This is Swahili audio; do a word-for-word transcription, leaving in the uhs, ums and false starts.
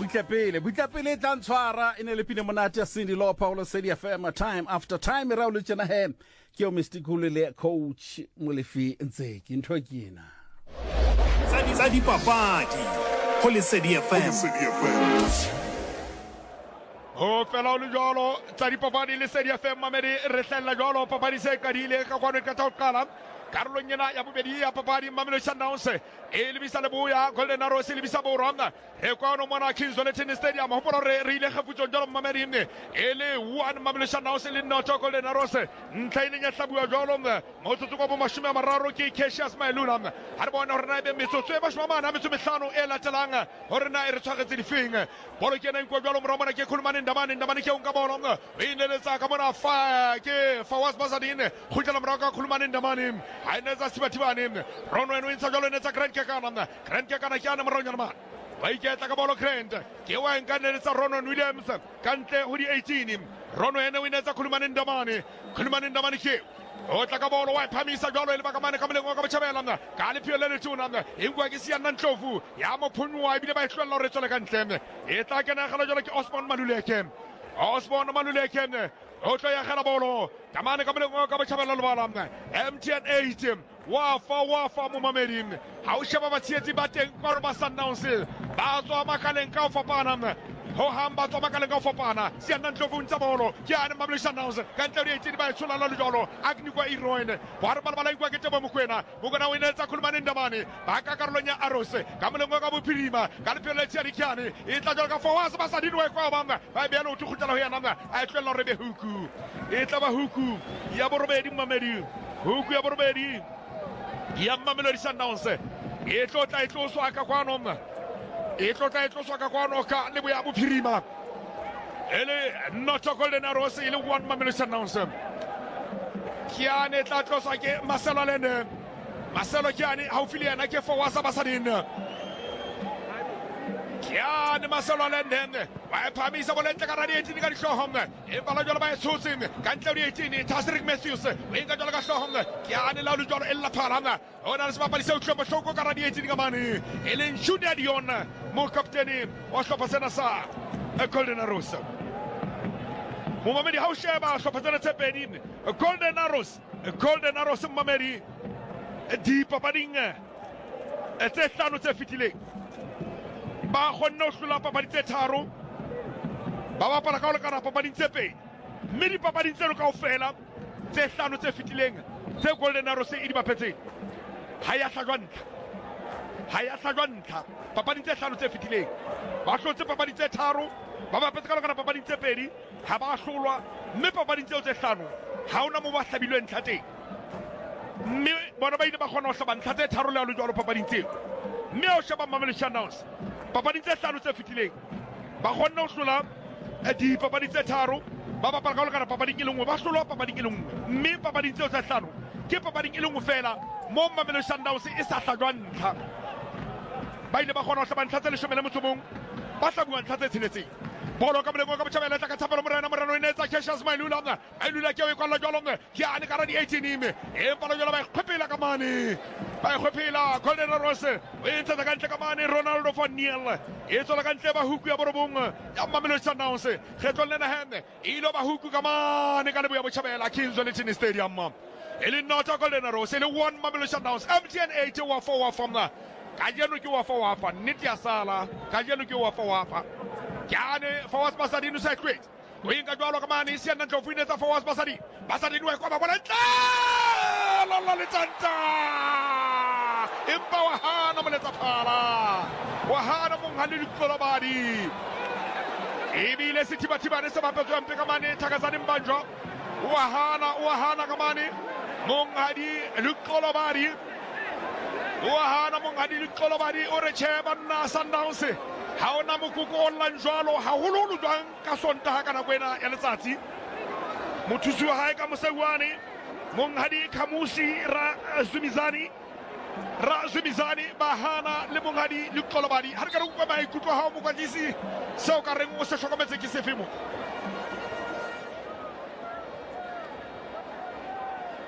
Butlapele Butlapele e tla ntshwara e ne le pine monate ya Cindy Law Paulo Cedi F M time after time ra o le tsena he ke o Mysticule le coach Molefi Ntseki ntho ke ena tsa di papadi go le Cedi F M o fela o le jolo tsa di papadi le Cedi F M mamedi re hlella jolo papadi se kadile ka kwano ka tokala Carlo Nyena ya bobedi ya papadi Mamelodi Sundowns e lebisa leboya Golden Arrows le bisa borona e kwano mona Kings le Tennis Stadium ho polo re rile khafutso jolo mamedi ne e le one Mamelodi Sundowns le noto Golden Arrows ntlaile nya hlabua jolo mo tsotso go bo mashome mararo ke Cassius Mailula ha bona hore na be metsotso e bashwa mana metso mehlano e latelang hore na e re tshwaretse difeng bolo ke na nkwa jolo moromana ke khulumane ndamane ndamane ke unka bolo e ne le tsa ka mona fa ke Fawaz Bazadine khutla moraka khulumane ndamane Aineza Sibatibane, Ronwen Winsajolo Neza Grand Kakana, Grand Kakana Kiana Maronyaman. Waiketa Kabolo Krent, Kiwan Kanesa Ronan Williams, Kante Hudi eighteen, Ronan Wineza Kulman in Damani, Kulman in Damaniki. Otakabolo, Pamisa Jolo, Bakamana coming over Chavana, Calipio Lenituna, Inguagisian Nanchofu, Yamo Punwa, Bidabashua Loreto Cantem, Etakana Halajolaki Osman Manulekem, Osman Manulekem. Otoya Kharabolo, Kamana Kamelo Kabachabalam, M T N eight, Wafa Wafa Mumamerim, how Shabati Batten Korba Sundowns, Bazo Makalenka for Panam, Hoham Bato Makalenka for Pana, Sianan Tabolo, Kian Mamelodi Sundowns, Cantoriated by Sulalajolo, Agniqua Iroin, Parabalaika Getamuquena, Mugana Wineta Kulman in Damani, Baka Carlonia Arose, Kamelongabu Prima, Calipelletia Ricani, Itajoga for us, Basadino Kwabanga, I belong to Hutalahiana, I tell Rebe Huku, Etaba Huku, Yaborobedi Mamedi, Huku Yaborobedi, Yamamelodi Sundowns, Eto Taito Swakaquanom. Eto taito soka kwano ka lebu ya Prima. Ele noto Golden Arrows ile one Mamelodi Sundowns. Kiane tato soke Marcelo Lene. Marcelo Kiane haufilia na ke Fawaz Bazadine. Kiane Marcelo Lene. Wa pamisa bolenta karani eighteen ka shohom. E bala jola ba susim. Kantori eighteen Tasrik Matthews. Winga jola ka shohom. Kiane la jola ella parana. Ona sma palisau chomba shoko karani eighteen ka mani. Elen Junior Dion. Mon capitaine washo pasena sa Golden Arrows Mumamedi hausheba washo pasena tepeni Golden Arrows Golden Arrows Mumamedi di papadinga ete tano te fitile ba khonno sula papadite tharo ba ba para ka le kana papadite pe medi papadite lo kaofela te tano te fitileng te Golden Arrows e di bapetse haya hlajwanka haya hlajwanka papadite hlano tse fitileng ba hlotse papadite tharo ba ba petsa kana papadite pedi ha ba hlolwa mme papadite tse hlano ha ona mo ba hlabilweng tlhateng mme bona ba ile ba khona ho hlaba nthatse tharo le a lo jwalo papadite mme o sheba Mamelodi Sundowns papadite hlano tse fitileng ba khona ho hlola di papadite tharo ba ba para kana papadite lengwe ba hlolwa papadite lengwe mme papadite tse hlano ke papadite lengwe fela mo Mamelodi Sundowns e sa hlajwang ntha ba ile ba khona ho hlaba nthatse le shomela motsomong ba hlabua nthatse tshiletse bolo ka molemo ka botjhabela tla ka thapelo morena morena o inetsa Cassius Mailula Mailula ke o kwala jolo ke a ne ka radi eighteen ime e palo jolo ba khopela ka mane ba khopela Golden Arrows o entsa ka ntle ka mane Ronaldo van Niel e tsola ka ntle ba huku ya borobong ya Mamelodi Sundowns kgetlo le na heme ilo ba huku ka mane ka lebo ya botjhabela Kings le Tennis Stadium ele nota Golden Arrows ele one Mamelodi Sundowns M T N eight wa four wa from na Kajeno ki wafa wafa niti ya sala Kajeno ki wafa wafa Kiane Fawaz Bazadine secret Winga jwalo kama ni isi ananjo Wineta Fawaz Bazadine Bazadine we kwa mabwana Lala litanta Impa wahana maleta pala Wahana munghali lukola badi Ibi ile si tiba tiba nisa mapezo ya mpika mani Takazani mbanjo Wahana wahana kamani Munghali lukola badi Wahana mongadi likolo badi ore cheba na Sundowns ha ona mokuko online jwalo ha hololo jwang ka sonta kana kwena ya letsatsi mothusi wa hae ka mosewane mongadi Khamusi ra Zumizani ra Zumizani bahana le mongadi likolo badi ha re ka re kwa ba ikutwa ha mo kwatisi se o ka reng o se hlokometse ke sefemo